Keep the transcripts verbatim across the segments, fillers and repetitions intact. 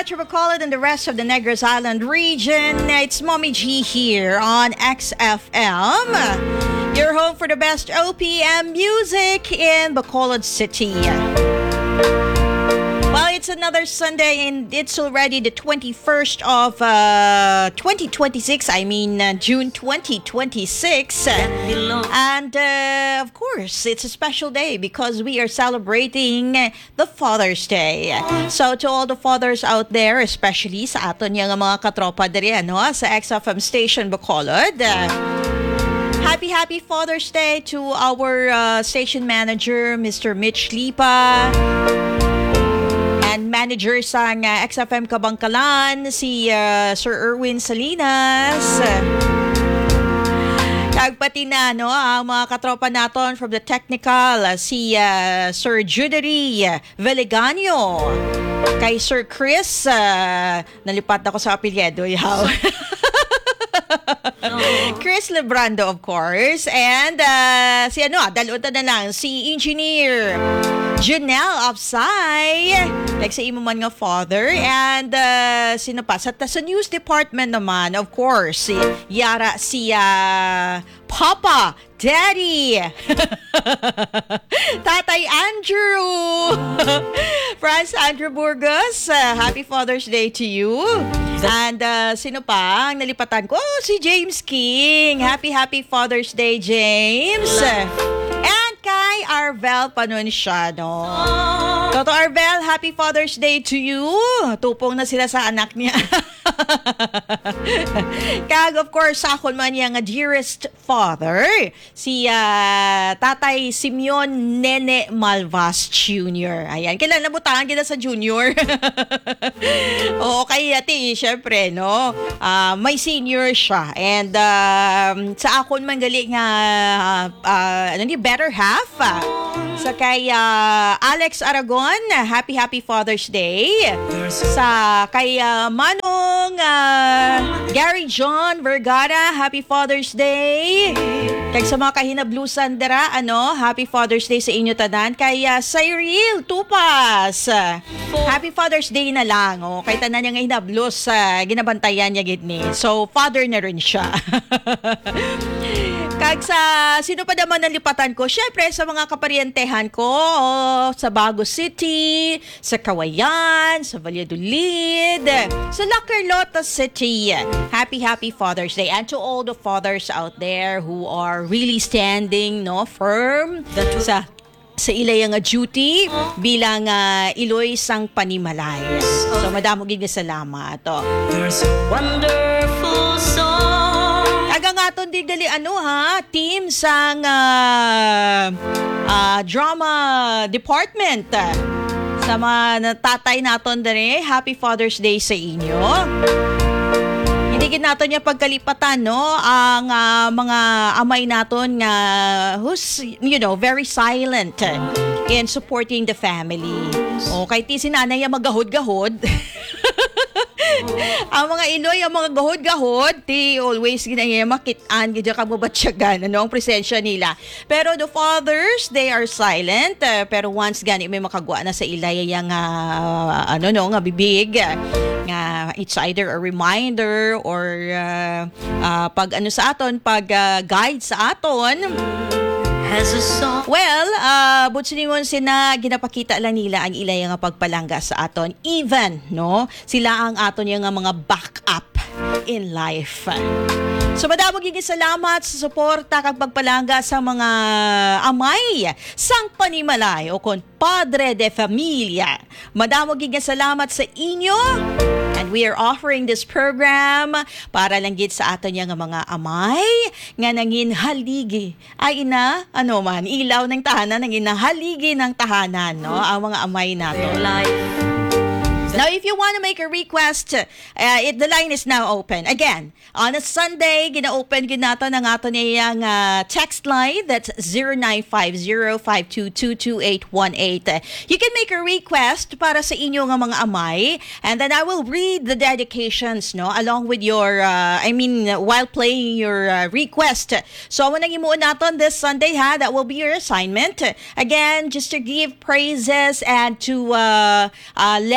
Metro Bacolod and the rest of the Negros Island region. It's Mommy G here on X F M, your home for the best O P M music in Bacolod City. Well, it's another Sunday and it's already the twenty-first of uh, twenty twenty-six. I mean, uh, June twenty twenty-six. And uh, of course, it's a special day because we are celebrating the Father's Day. So to all the fathers out there, especially sa aton yung mga katropa diri, ano, sa X F M station Bacolod, uh, Happy, happy Father's Day to our uh, station manager, Mister Mitch Lipa. And manager sa uh, X F M Kabangkalan, si uh, Sir Erwin Salinas. Kagpati na, no, ang mga katropa naton from the technical, uh, si uh, Sir Judery Veliganyo. Kay Sir Chris, uh, nalipat ako sa apelyido, yaw. Chris Lebrando, of course. And uh, si ano, dalawang na lang, si Engineer Janelle Absay, like sa imo man nga father. And uh, sino pa? Sa, sa news department naman, of course, si Yara, si uh, Papa, Daddy, Tatay Andrew, Franz Andrew Burgos, uh, happy Father's Day to you. And uh, sino pa ang nalipatan ko? Oh, si James King. Happy, happy Father's Day, James. And kay Arvel Panunciano. Toto Arvel, happy Father's Day to you. Tupong na sila sa anak niya. Kag, of course, sakon man yung dearest father, si uh, Tatay Simeon Nene Malvas Junior Ayan, kailan nabutangan kita sa Junior. Oo, kay ati, syempre, no? Uh, may senior siya. And uh, sa akon man gali nga, uh, uh, ano ni, better half. Uh, sa kay uh, Alex Aragon, happy, happy Father's Day. Sa kay uh, Manong uh, Gary John Vergara, happy Father's Day. Kay sa mga kahinablusan dira, ano, happy Father's Day sa inyo tanan. Kay uh, Cyril Tupas, uh, happy Father's Day na lang. Oh, kay tanan niya nga hinablus, uh, ginabantayan niya gid ni. So, father na rin siya. Kag sa sino pa naman nalipatan ko? Syempre sa mga kaparientehan ko, oh, sa Bago City, sa Kawayan, sa Valladolid, sa Lacarlota City. Happy, happy Father's Day. And to all the fathers out there who are really standing, no, firm sa sa ilayang duty bilang uh, Iloy sang Panimalay. So madamo gid nga salamat. Oh. There's a wonderful song. Aga nga ton di gali ano ha, team sang uh, uh, drama department. Sa mga tatay naton dere, happy Father's Day sa inyo. Hindi gid naton niya pagkalipatan, no, ang uh, mga amay naton nga uh, who's, you know, very silent in supporting the family. O kay ti si nanay ya magahod-gahod. Ang mga Iloy, ang mga gahod-gahod, ti always ginaya makitaan, gidya ka mo batsyagan, ano, ang presensya nila. Pero the fathers, they are silent. Uh, pero once gani may makagwa na sa ilaya yung, uh, ano no, nga bibig, nga uh, it's either a reminder or uh, uh, pag ano sa aton, pag uh, guide sa aton. Well, uh, butsuningon sina ginapakita lang nila ang ilay nga pagpalangga sa aton. Even, no, sila ang aton yung mga backup in life. So madamo gid salamat sa suporta kag pagpalangga sa mga amay sang Panimalay o kon padre de familia. Madamo gid salamat sa inyo. And we are offering this program para lang gid sa aton nga mga amay nga nangin haligi. Ay ina, ano man, ilaw ng tahanan, nangin haligi ng tahanan, no? Ang mga amay nato. Now, if you want to make a request, uh, it, the line is now open. Again, on a Sunday, gina-open ginato ng ato niyang uh, text line. That's zero nine five zero five two two two eight one eight. You can make a request para sa inyo nga mga amay, and then I will read the dedications, no, along with your, uh, I mean, while playing your uh, request. So, mo nang imuon naton this Sunday, ha? That will be your assignment. Again, just to give praises and to uh, uh, let our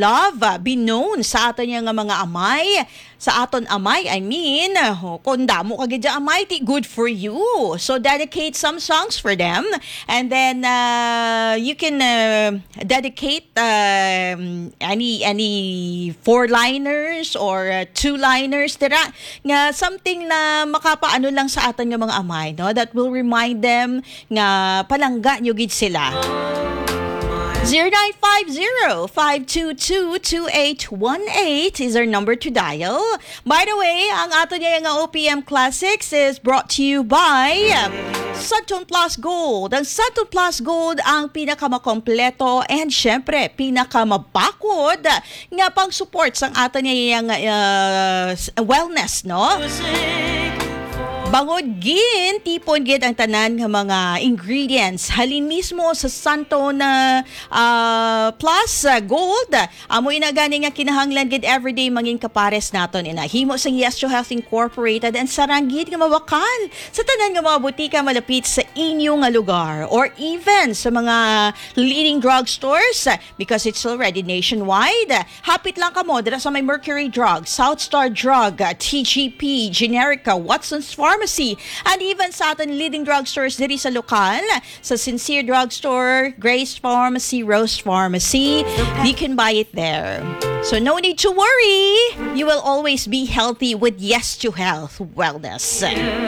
love uh, be known sa aton nga mga amay. Sa aton amay, I mean, oh, kung damo ka gid amay, ti good for you. So dedicate some songs for them, and then uh, you can uh, dedicate um, any any four-liners or uh, two-liners tira nga something na makapaano lang sa aton nga mga amay, no? That will remind them nga palangga nyo gid sila. zero nine five zero, five two two, two eight one eight is our number to dial. By the way, ang ato niya nga O P M Classics is brought to you by Santon Plus Gold. Ang Santon Plus Gold ang pinakamakompleto and syempre pinakamabakod nga pang support sang ato niya nga uh, wellness, no? Bangod gin, tipon gid ang tanan ng mga ingredients. Halin mismo sa Santon na uh, Plus uh, Gold. Amo ina gani nga kinahanglan gid everyday mangin kapares naton ina. Himo sang Yes to Health Incorporated and saranggit nga mawakal sa tanan nga mga butika malapit sa inyo nga lugar or even sa mga leading drugstores because it's already nationwide. Hapit lang kamo dira sa may Mercury Drug, South Star Drug, T G P, Generica, Watson's Pharmacy, and even sa ating leading drugstores diri sa lokal, sa Sincere Drugstore, Grace Pharmacy, Rose Pharmacy. You can buy it there. So no need to worry. You will always be healthy with Yes to Health Wellness.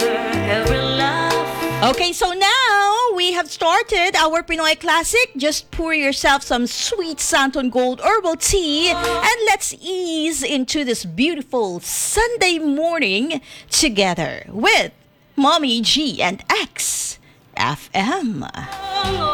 Okay, so now we have started our Pinoy Classic. Just pour yourself some sweet Santon Gold herbal tea and let's ease into this beautiful Sunday morning together with Mommy G and X F M.